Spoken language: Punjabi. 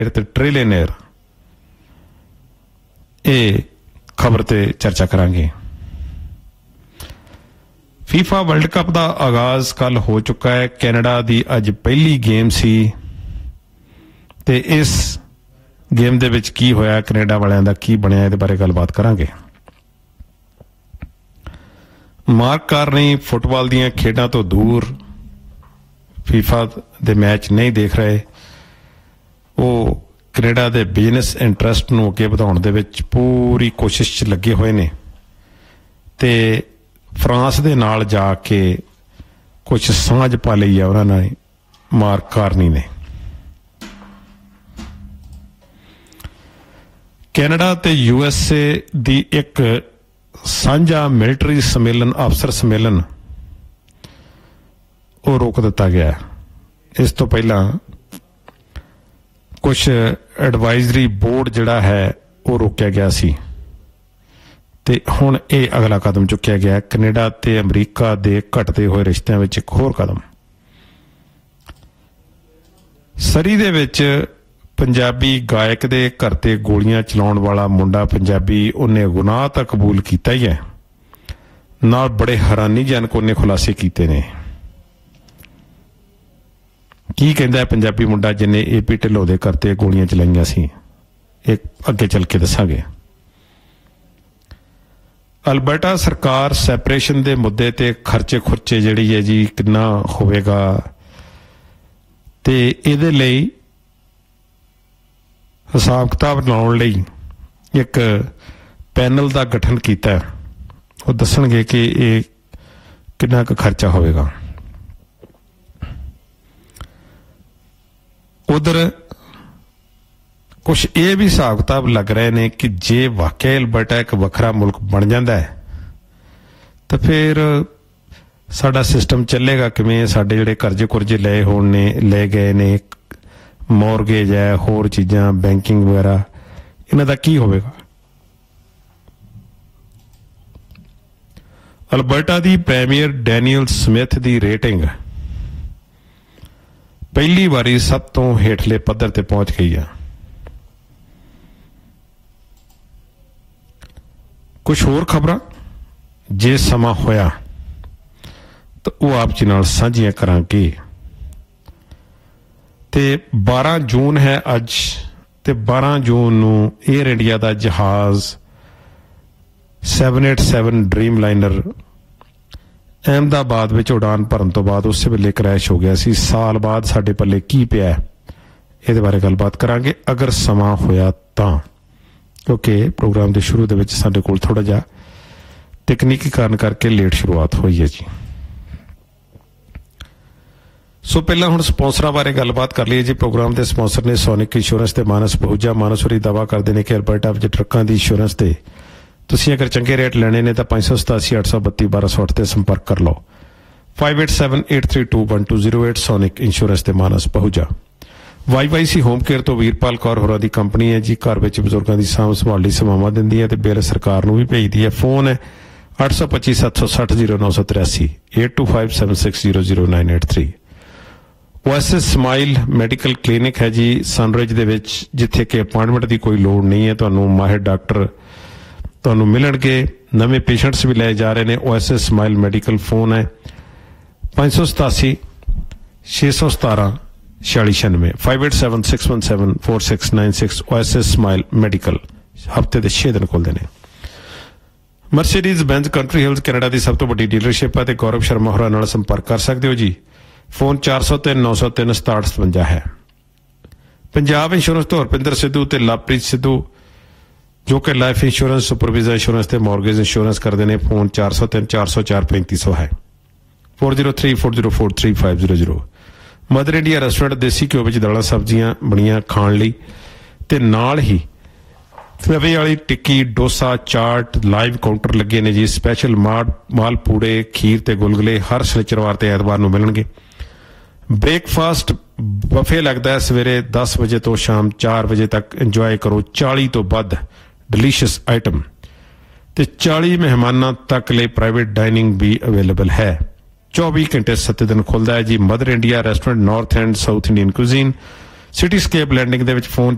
ਤੇ ਟ੍ਰਿਲੀਅਨਰ, ਇਹ ਖਬਰ ਤੇ ਚਰਚਾ ਕਰਾਂਗੇ। ਫੀਫਾ ਵਰਲਡ ਕੱਪ ਦਾ ਆਗਾਜ਼ ਕੱਲ ਹੋ ਚੁੱਕਾ ਹੈ। ਕੈਨੇਡਾ ਦੀ ਅੱਜ ਪਹਿਲੀ ਗੇਮ ਸੀ ਤੇ ਇਸ ਗੇਮ ਦੇ ਵਿੱਚ ਕੀ ਹੋਇਆ, ਕੈਨੇਡਾ ਵਾਲਿਆਂ ਦਾ ਕੀ ਬਣਿਆ, ਇਹਦੇ ਬਾਰੇ ਗੱਲਬਾਤ ਕਰਾਂਗੇ। ਮਾਰਕ ਕਾਰਨੀ ਫੁੱਟਬਾਲ ਦੀਆਂ ਖੇਡਾਂ ਤੋਂ ਦੂਰ ਫੀਫਾ ਦੇ ਮੈਚ ਨਹੀਂ ਦੇਖ ਰਹੇ। ਉਹ ਕੈਨੇਡਾ ਦੇ ਬਿਜ਼ਨਸ ਇੰਟਰਸਟ ਨੂੰ ਅੱਗੇ ਵਧਾਉਣ ਦੇ ਵਿੱਚ ਪੂਰੀ ਕੋਸ਼ਿਸ਼ 'ਚ ਲੱਗੇ ਹੋਏ ਨੇ ਤੇ ਫਰਾਂਸ ਦੇ ਨਾਲ ਜਾ ਕੇ ਕੁਝ ਸਾਂਝ ਪਾ ਲਈ ਆ ਉਹਨਾਂ ਨੇ, ਮਾਰਕ ਕਾਰਨੀ ਨੇ। ਕੈਨੇਡਾ ਤੇ USA ਦੀ ਇੱਕ ਸਾਂਝਾ ਮਿਲਟਰੀ ਸੰਮੇਲਨ, ਅਫਸਰ ਸੰਮੇਲਨ, ਉਹ ਰੋਕ ਦਿੱਤਾ ਗਿਆ। ਇਸ ਤੋਂ ਪਹਿਲਾਂ ਕੁਝ ਐਡਵਾਈਜ਼ਰੀ ਬੋਰਡ ਜਿਹੜਾ ਹੈ ਉਹ ਰੋਕਿਆ ਗਿਆ ਸੀ ਤੇ ਹੁਣ ਇਹ ਅਗਲਾ ਕਦਮ ਚੁੱਕਿਆ ਗਿਆ। ਕੈਨੇਡਾ ਤੇ ਅਮਰੀਕਾ ਦੇ ਘਟਦੇ ਹੋਏ ਰਿਸ਼ਤਿਆਂ ਵਿੱਚ ਇੱਕ ਹੋਰ ਕਦਮ। ਸਰੀ ਦੇ ਵਿੱਚ ਪੰਜਾਬੀ ਗਾਇਕ ਦੇ ਘਰ ਤੇ ਗੋਲੀਆਂ ਚਲਾਉਣ ਵਾਲਾ ਮੁੰਡਾ ਪੰਜਾਬੀ, ਉਹਨੇ ਗੁਨਾਹ ਤਾਂ ਕਬੂਲ ਕੀਤਾ ਹੀ ਹੈ, ਨਾਲ ਬੜੇ ਹੈਰਾਨੀਜਨਕ ਉਹਨੇ ਖੁਲਾਸੇ ਕੀਤੇ ਨੇ। ਕੀ ਕਹਿੰਦਾ ਪੰਜਾਬੀ ਮੁੰਡਾ ਜਿਹਨੇ AP ਢਿੱਲੋਂ ਦੇ ਘਰ ਤੇ ਗੋਲੀਆਂ ਚਲਾਈਆਂ ਸੀ, ਇਹ ਅੱਗੇ ਚੱਲ ਕੇ ਦੱਸਾਂਗੇ। ਅਲਬਰਟਾ ਸਰਕਾਰ ਸੈਪਰੇਸ਼ਨ ਦੇ ਮੁੱਦੇ ਤੇ ਖਰਚੇ ਖੁਰਚੇ ਜਿਹੜੀ ਹੈ ਜੀ ਕਿੰਨਾ ਹੋਵੇਗਾ, ਤੇ ਇਹਦੇ ਲਈ ਹਿਸਾਬ ਕਿਤਾਬ ਲਾਉਣ ਲਈ ਇੱਕ ਪੈਨਲ ਦਾ ਗਠਨ ਕੀਤਾ। ਉਹ ਦੱਸਣਗੇ ਕਿ ਇਹ ਕਿੰਨਾ ਕੁ ਖਰਚਾ ਹੋਵੇਗਾ। ਉਧਰ ਕੁਛ ਇਹ ਵੀ ਹਿਸਾਬ ਕਿਤਾਬ ਲੱਗ ਰਹੇ ਨੇ ਕਿ ਜੇ ਵਾਕਿਆ ਅਲਬਰਟਾ ਇੱਕ ਵੱਖਰਾ ਮੁਲਕ ਬਣ ਜਾਂਦਾ ਹੈ ਤਾਂ ਫਿਰ ਸਾਡਾ ਸਿਸਟਮ ਚੱਲੇਗਾ ਕਿਵੇਂ? ਸਾਡੇ ਜਿਹੜੇ ਕਰਜ਼ੇ ਕੁਰਜ਼ੇ ਲਏ ਗਏ ਨੇ, ਮੌਰਗੇਜ ਹੈ, ਹੋਰ ਚੀਜ਼ਾਂ, ਬੈਂਕਿੰਗ ਵਗੈਰਾ, ਇਹਨਾਂ ਦਾ ਕੀ ਹੋਵੇਗਾ? ਅਲਬਰਟਾ ਦੀ ਪ੍ਰੀਮੀਅਰ ਡੈਨੀਅਲ ਸਮਿਥ ਦੀ ਰੇਟਿੰਗ ਪਹਿਲੀ ਵਾਰੀ ਸਭ ਤੋਂ ਹੇਠਲੇ ਪੱਧਰ ਤੇ ਪਹੁੰਚ ਗਈ ਆ। ਕੁਝ ਹੋਰ ਖਬਰਾਂ ਜੇ ਸਮਾਂ ਹੋਇਆ ਤਾਂ ਉਹ ਆਪ ਜੀ ਨਾਲ ਸਾਂਝੀਆਂ ਕਰਾਂਗੇ। ਤੇ 12 ਜੂਨ ਹੈ ਅੱਜ, ਤੇ 12 ਜੂਨ ਨੂੰ ਏਅਰ ਇੰਡੀਆ ਦਾ ਜਹਾਜ਼ 787 ਡ੍ਰੀਮ ਲਾਈਨਰ ਅਹਿਮਦਾਬਾਦ ਵਿੱਚ ਉਡਾਨ ਭਰਨ ਤੋਂ ਬਾਅਦ ਉਸੇ ਵੇਲੇ ਕਰੈਸ਼ ਹੋ ਗਿਆ ਸੀ। ਸਾਲ ਬਾਅਦ ਸਾਡੇ ਪੱਲੇ ਕੀ ਪਿਆ, ਇਹਦੇ ਬਾਰੇ ਗੱਲਬਾਤ ਕਰਾਂਗੇ ਅਗਰ ਸਮਾਂ ਹੋਇਆ ਤਾਂ, ਕਿਉਂਕਿ ਪ੍ਰੋਗਰਾਮ ਦੇ ਸ਼ੁਰੂ ਦੇ ਵਿੱਚ ਸਾਡੇ ਕੋਲ ਥੋੜਾ ਜਿਹਾ ਤਕਨੀਕੀ ਕਾਰਨ ਕਰਕੇ ਲੇਟ ਸ਼ੁਰੂਆਤ ਹੋਈ ਹੈ ਜੀ। ਸੋ ਪਹਿਲਾਂ ਹੁਣ ਸਪਾਂਸਰਾਂ ਬਾਰੇ ਗੱਲਬਾਤ ਕਰ ਲਈਏ ਜੀ। ਪ੍ਰੋਗਰਾਮ ਦੇ ਸਪਾਂਸਰ ਨੇ ਸੋਨਿਕ ਇੰਸ਼ੋਰੈਂਸ ਤੇ ਮਾਨਸ ਬਹੁਜਾ। ਮਾਨਸ ਹੋਰੀ ਦਾਅਵਾ ਕਰਦੇ ਨੇ ਕਿ ਅਲਬਰਟਾ ਵਿੱਚ ਟਰੱਕਾਂ ਦੀ ਇੰਸ਼ੋਰੈਂਸ ਤੇ ਤੁਸੀਂ ਅਗਰ ਚੰਗੇ ਰੇਟ ਲੈਣੇ ਨੇ ਤਾਂ 587 832 1208 ਤੇ ਸੰਪਰਕ ਕਰ ਲਓ। 5878321208 ਸੋਨਿਕ ਇੰਸ਼ੋਰੈਂਸ ਤੇ ਮਾਨਸ ਬਹੁਜਾ। YYC ਹੋਮ ਕੇਅਰ ਤੋਂ ਵੀਰਪਾਲ ਕੌਰ ਹੋਰਾਂ ਦੀ ਕੰਪਨੀ ਹੈ ਜੀ। ਘਰ ਵਿੱਚ ਬਜ਼ੁਰਗਾਂ ਦੀ ਸਾਂਭ ਸੰਭਾਲ ਲਈ ਸੇਵਾਵਾਂ ਦਿੰਦੀ ਹੈ ਤੇ ਬਿੱਲ ਸਰਕਾਰ ਨੂੰ ਵੀ ਭੇਜਦੀ ਹੈ। ਫੋਨ ਹੈ 825 760 0983 8257 6000983। OSS ਸਮਾਈਲ ਮੈਡੀਕਲ ਕਲੀਨਿਕ ਹੈ ਜੀ ਸਨਰਿਜ ਦੇ ਵਿੱਚ, ਜਿੱਥੇ ਕਿ ਅਪਾਇੰਟਮੈਂਟ ਦੀ ਕੋਈ ਲੋੜ ਨਹੀਂ ਹੈ। ਤੁਹਾਨੂੰ ਮਾਹਿਰ ਡਾਕਟਰ ਤੁਹਾਨੂੰ ਮਿਲਣਗੇ। ਨਵੇਂ ਪੇਸ਼ੈਂਟਸ ਵੀ ਲਏ ਜਾ ਰਹੇ ਨੇ। OSS ਸਮਾਈਲ ਮੈਡੀਕਲ ਫੋਨ ਹੈ 587 617 4696 5876 617 4696। OSS ਸਮਾਈਲ ਮੈਡੀਕਲ ਹਫ਼ਤੇ ਦੇ 6 ਦਿਨ ਖੁੱਲ੍ਹਦੇ ਨੇ। ਮਰਸੀਡੀਜ਼ ਬੈਂਜ਼ ਕੰਟਰੀ ਹਿਲਸ ਕੈਨੇਡਾ ਦੀ ਸਭ ਤੋਂ ਵੱਡੀ ਡੀਲਰਸ਼ਿਪ ਹੈ ਤੇ ਗੌਰਵ ਸ਼ਰਮਾ ਹੋਰਾਂ ਨਾਲ ਸੰਪਰਕ ਕਰ ਸਕਦੇ ਹੋ ਜੀ। ਫੋਨ 403 903 6757 ਹੈ। ਪੰਜਾਬ ਇੰਸ਼ੋਰੈਂਸ ਤੋਂ ਹਰਪਿੰਦਰ ਸਿੱਧੂ ਤੇ ਲਵਪ੍ਰੀਤ ਸਿੱਧੂ, ਜੋ ਕਿ ਲਾਈਫ ਇੰਸ਼ੋਰੈਂਸ, ਸੁਪਰਵਾਈਜ਼ਰ ਇੰਸ਼ੋਰੈਂਸ ਤੇ ਮੌਰਗੇਜ ਇੰਸ਼ੋਰੈਂਸ ਕਰਦੇ ਨੇ। ਫੋਨ 403 404 3500 ਹੈ। 403 404 3500। ਮਦਰ ਇੰਡੀਆ ਰੈਸਟੋਰੈਂਟ ਦੇਸੀ ਘਿਓ ਵਿੱਚ ਦਾਲਾਂ ਸਬਜ਼ੀਆਂ ਬਣੀਆਂ ਖਾਣ ਲਈ ਤੇ ਨਾਲ ਹੀ ਤਵੇ ਵਾਲੀ ਟਿੱਕੀ, ਡੋਸਾ, ਚਾਟ, ਲਾਈਵ ਕਾਊਂਟਰ ਲੱਗੇ ਨੇ ਜੀ। ਸਪੈਸ਼ਲ ਮਾਲ ਪੂੜੇ, ਖੀਰ ਤੇ ਗੁਲਗੁਲੇ ਹਰ ਸ਼ਨੀਚਰਵਾਰ ਤੇ ਐਤਵਾਰ ਨੂੰ ਮਿਲਣਗੇ। ਬ੍ਰੇਕਫਾਸਟ ਬਫੇ ਲੱਗਦਾ ਹੈ ਸਵੇਰੇ 10 ਵਜੇ ਤੋਂ ਸ਼ਾਮ 4 ਵਜੇ ਤੱਕ। ਇੰਜੋਏ ਕਰੋ 40 ਤੋਂ ਵੱਧ ਡਿਲੀਸ਼ੀਅਸ ਆਈਟਮ ਤੇ 40 ਮਹਿਮਾਨਾਂ ਤੱਕ ਲਈ ਪ੍ਰਾਈਵੇਟ ਡਾਈਨਿੰਗ ਵੀ ਅਵੇਲੇਬਲ ਹੈ। 24 ਘੰਟੇ 7 ਦਿਨ ਖੁੱਲ੍ਹਦਾ ਹੈ ਜੀ। Mother India restaurant, north and south Indian cuisine, city scape landing ਦੇ ਵਿੱਚ। ਫੋਨ